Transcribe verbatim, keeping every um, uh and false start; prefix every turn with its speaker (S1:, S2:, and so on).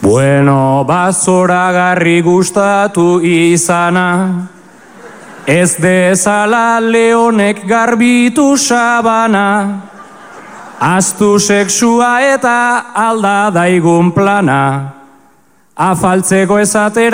S1: Bueno, bazoragarri gustatu izana, ez dezala leonek garbitu sabana, astu sexua eta alda daigun plana, afaltzeko esatera